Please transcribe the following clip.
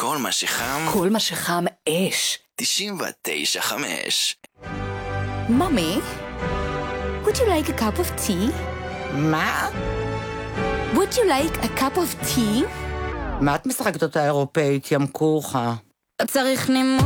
כל מה שחם, כל מה שחם אש. 99.5. Mommy, would you like a cup of tea? מה? Would you like a cup of tea? מה את משחקת אותה אירופאית, ים כורחה? צריך נימוס.